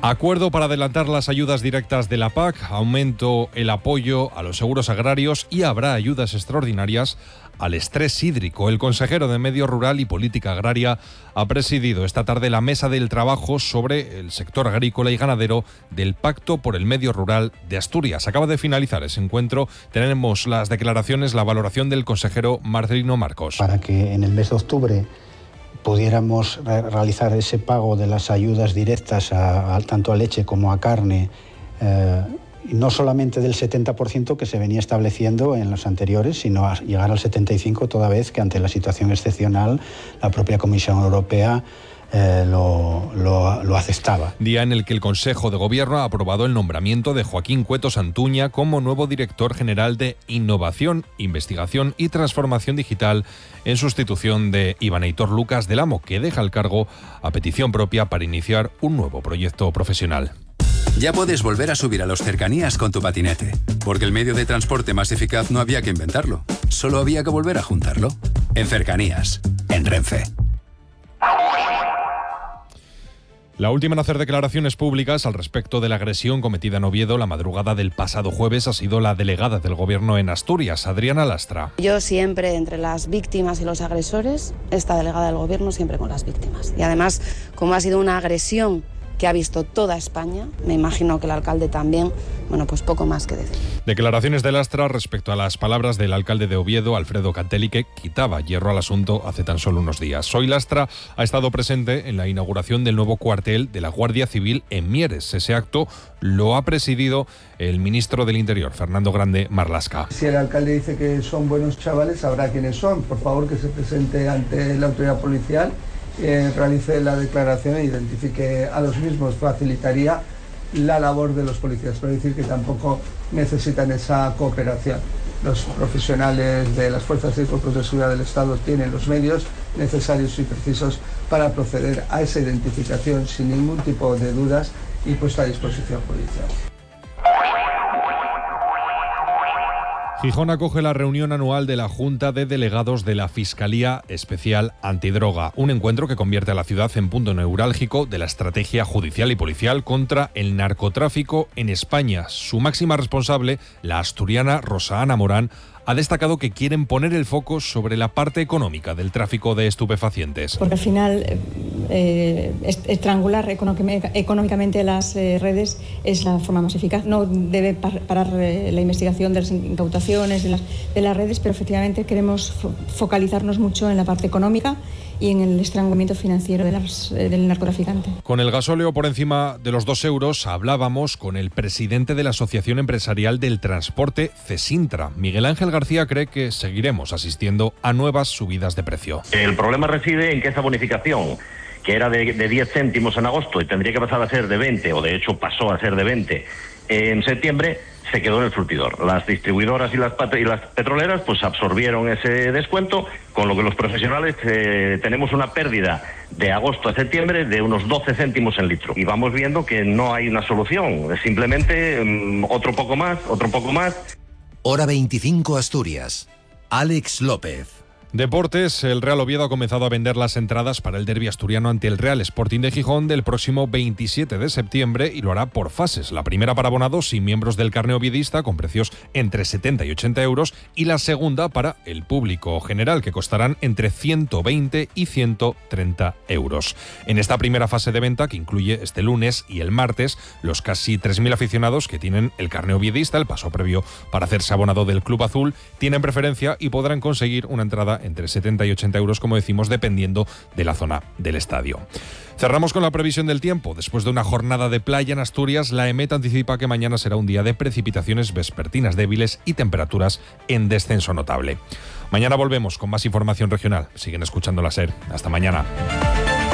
Acuerdo para adelantar las ayudas directas de la PAC, aumento el apoyo a los seguros agrarios y habrá ayudas extraordinarias al estrés hídrico. El consejero de Medio Rural y Política Agraria ha presidido esta tarde la mesa del trabajo sobre el sector agrícola y ganadero del Pacto por el Medio Rural de Asturias. Acaba de finalizar ese encuentro. Tenemos las declaraciones, la valoración del consejero Marcelino Marcos. Para que en el mes de octubre pudiéramos realizar ese pago de las ayudas directas tanto a leche como a carne, no solamente del 70% que se venía estableciendo en los anteriores, sino a llegar al 75%, toda vez que ante la situación excepcional la propia Comisión Europea lo aceptaba. Día en el que el Consejo de Gobierno ha aprobado el nombramiento de Joaquín Cueto Santuña como nuevo director general de Innovación, Investigación y Transformación Digital, en sustitución de Iván Aitor Lucas del Amo, que deja el cargo a petición propia para iniciar un nuevo proyecto profesional. Ya puedes volver a subir a los cercanías con tu patinete, porque el medio de transporte más eficaz no había que inventarlo, solo había que volver a juntarlo. En Cercanías, en Renfe. La última en hacer declaraciones públicas al respecto de la agresión cometida en Oviedo la madrugada del pasado jueves ha sido la delegada del Gobierno en Asturias, Adriana Lastra. Yo siempre entre las víctimas y los agresores, esta delegada del Gobierno siempre con las víctimas. Y además, como ha sido una agresión que ha visto toda España, me imagino que el alcalde también, bueno, pues poco más que decir. Declaraciones de Lastra respecto a las palabras del alcalde de Oviedo, Alfredo Cantelli, que quitaba hierro al asunto hace tan solo unos días. Hoy Lastra ha estado presente en la inauguración del nuevo cuartel de la Guardia Civil en Mieres. Ese acto lo ha presidido el ministro del Interior, Fernando Grande Marlaska. Si el alcalde dice que son buenos chavales, sabrá quiénes son. Por favor, que se presente ante la autoridad policial, realice la declaración e identifique a los mismos. Facilitaría la labor de los policías, pero decir que tampoco necesitan esa cooperación. Los profesionales de las fuerzas y cuerpos de seguridad del Estado tienen los medios necesarios y precisos para proceder a esa identificación sin ningún tipo de dudas y puesta a disposición policial. Gijón acoge la reunión anual de la Junta de Delegados de la Fiscalía Especial Antidroga, un encuentro que convierte a la ciudad en punto neurálgico de la estrategia judicial y policial contra el narcotráfico en España. Su máxima responsable, la asturiana Rosa Ana Morán, ha destacado que quieren poner el foco sobre la parte económica del tráfico de estupefacientes. Porque al final estrangular económicamente las redes es la forma más eficaz. No debe parar la investigación de las incautaciones de las redes, pero efectivamente queremos focalizarnos mucho en la parte económica y en el estrangulamiento financiero del narcotraficante. Con el gasóleo por encima de los 2 euros hablábamos con el presidente de la Asociación Empresarial del Transporte, CESINTRA. Miguel Ángel García cree que seguiremos asistiendo a nuevas subidas de precio. El problema reside en que esa bonificación, que era de 10 céntimos en agosto y tendría que pasar a ser de 20, o de hecho pasó a ser de 20 en septiembre, se quedó en el surtidor. Las distribuidoras y las petroleras pues absorbieron ese descuento, con lo que los profesionales tenemos una pérdida de agosto a septiembre de unos 12 céntimos en litro. Y vamos viendo que no hay una solución, es simplemente otro poco más. Hora 25 Asturias. Alex López. Deportes, el Real Oviedo ha comenzado a vender las entradas para el derbi asturiano ante el Real Sporting de Gijón del próximo 27 de septiembre y lo hará por fases. La primera para abonados y miembros del carné oviedista con precios entre 70 y 80 euros y la segunda para el público general que costarán entre 120 y 130 euros. En esta primera fase de venta, que incluye este lunes y el martes, los casi 3.000 aficionados que tienen el carné oviedista, el paso previo para hacerse abonado del Club Azul, tienen preferencia y podrán conseguir una entrada entre 70 y 80 euros, como decimos, dependiendo de la zona del estadio. Cerramos con la previsión del tiempo. Después de una jornada de playa en Asturias, la EMET anticipa que mañana será un día de precipitaciones vespertinas débiles y temperaturas en descenso notable. Mañana volvemos con más información regional. Siguen escuchando la SER. Hasta mañana.